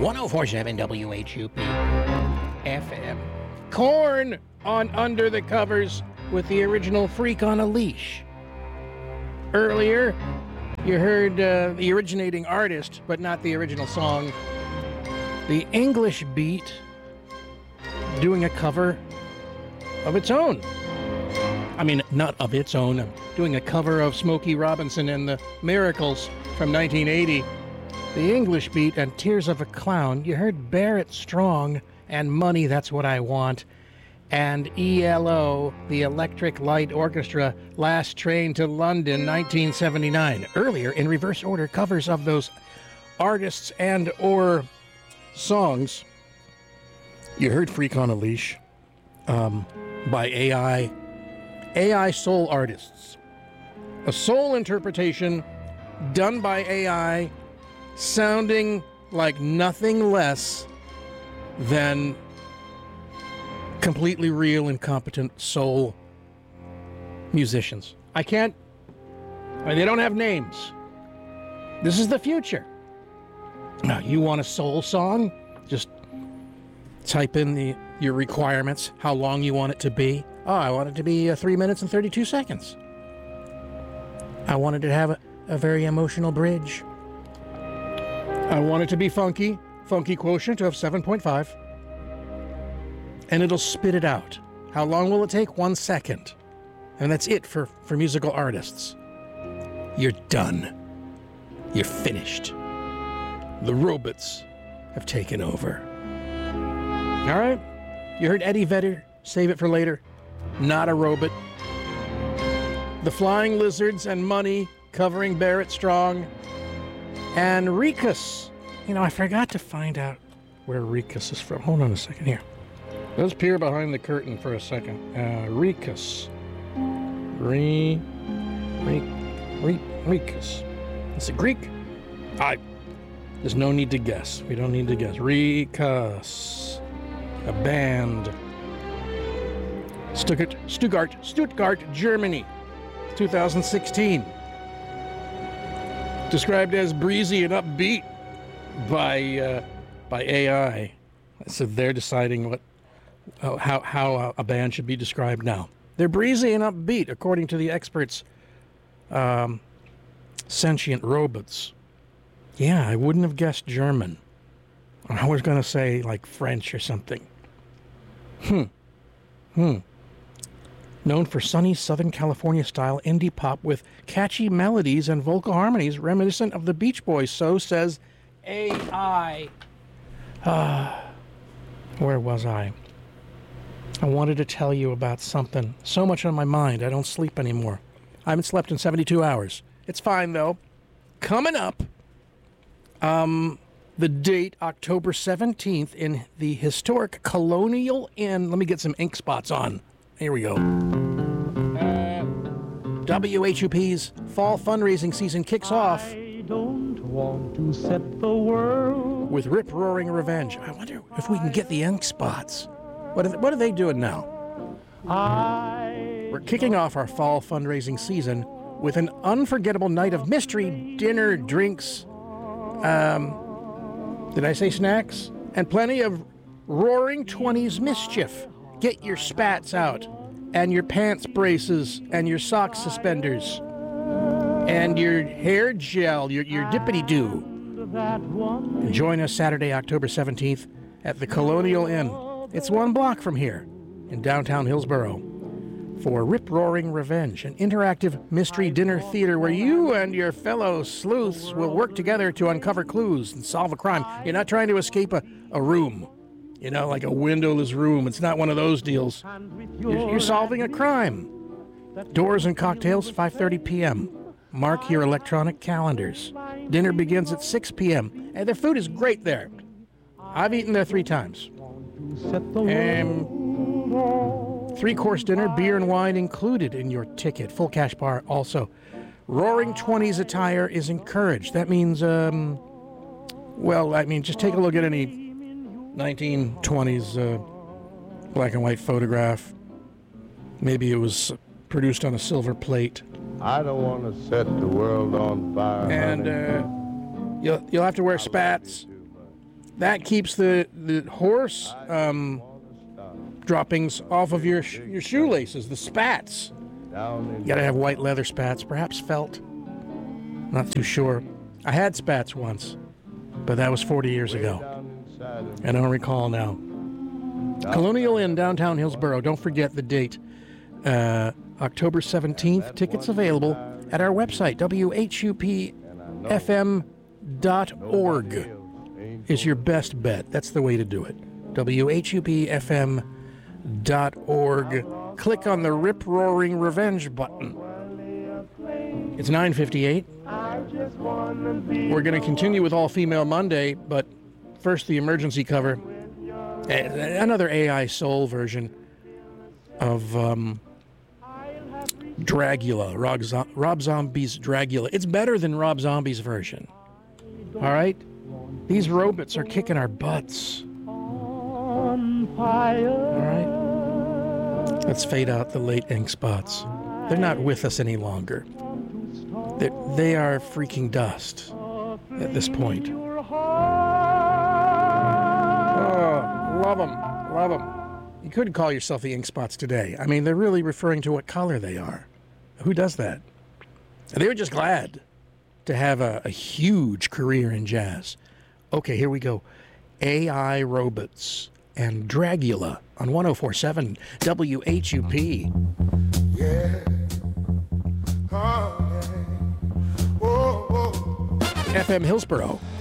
104.7 WHUP FM. Korn on Under the Covers with the original Freak on a Leash. Earlier, you heard the originating artist, but not the original song. The English Beat doing a cover of its own. I mean, not of its own. Doing a cover of Smokey Robinson and the Miracles from 1980. The English Beat and Tears of a Clown. You heard Barrett Strong and Money, That's What I Want. And ELO, the Electric Light Orchestra, Last Train to London, 1979. Earlier, in reverse order, covers of those artists and or songs. You heard Freak on a Leash by AI soul artists. A soul interpretation done by AI, sounding like nothing less than completely real and competent soul musicians. They don't have names. This is the future. Now, you want a soul song? Just type in your requirements, how long you want it to be. Oh, I want it to be 3 minutes and 32 seconds. I wanted to have a very emotional bridge. I want it to be funky quotient of 7.5. And it'll spit it out. How long will it take? 1 second. And that's it for musical artists. You're done. You're finished. The robots have taken over. All right. You heard Eddie Vedder, Save It for Later. Not a robot. The Flying Lizards and Money covering Barrett Strong. And Rikus. You know, I forgot to find out where Rikus is from. Hold on a second here. Let's peer behind the curtain for a second. Rikus. Rikus. Is it Greek? There's no need to guess. We don't need to guess. Rikus. A band. Stuttgart, Germany. 2016. Described as breezy and upbeat by AI. So they're deciding how a band should be described now. They're breezy and upbeat, according to the experts. Sentient robots. Yeah, I wouldn't have guessed German. I was going to say like French or something. Known for sunny Southern California style indie pop with catchy melodies and vocal harmonies reminiscent of the Beach Boys, so says AI. Where was I? I wanted to tell you about something. So much on my mind, I don't sleep anymore. I haven't slept in 72 hours. It's fine, though. Coming up, the date, October 17th, in the historic Colonial Inn. Let me get some ink spots on. Here we go. WHUP's fall fundraising season kicks off don't want to set the world with Rip-Roaring Revenge. I wonder if we can get the ink spots. What are they doing now? We're kicking off our fall fundraising season with an unforgettable night of mystery, dinner, drinks, did I say snacks? And plenty of roaring 20s mischief. Get your spats out, and your pants braces, and your sock suspenders, and your hair gel, your dippity-doo. And join us Saturday, October 17th at the Colonial Inn. It's 1 block from here in downtown Hillsborough for Rip-Roaring Revenge, an interactive mystery dinner theater where you and your fellow sleuths will work together to uncover clues and solve a crime. You're not trying to escape a room, you know, like a windowless room. It's not one of those deals. You're solving a crime. Doors and cocktails, 5:30 p.m. Mark your electronic calendars. Dinner begins at 6 p.m. And their food is great there. I've eaten there 3 times. 3-course dinner, beer and wine included in your ticket. Full cash bar also. Roaring 20s attire is encouraged. That means, just take a look at any 1920s black and white photograph. Maybe it was produced on a silver plate. I don't want to set the world on fire. And you'll have to wear spats That keeps the horse droppings off of your shoelaces, the spats. You gotta have white leather spats, perhaps felt. Not too sure. I had spats once, but that was 40 years ago. I don't recall now. Colonial Inn, downtown Hillsborough. Don't forget the date. October 17th. Tickets available at our website, whupfm.org. Is your best bet. That's the way to do it. whupfm.org. Click on the rip-roaring revenge button. It's 9:58. We're going to continue with All Female Monday, but first the emergency cover. Another AI soul version of Dragula, Rob Zombie's Dragula. It's better than Rob Zombie's version. All right? These robots are kicking our butts. All right? Let's fade out the late ink spots. They're not with us any longer. They are freaking dust at this point. Oh, love them. Love them. You couldn't call yourself the ink spots today. I mean, they're really referring to what color they are. Who does that? They were just glad to have a huge career in jazz. Okay, here we go. AI robots and Dragula on 104.7 WHUP. Yeah. Oh, yeah. Whoa, whoa. FM Hillsborough.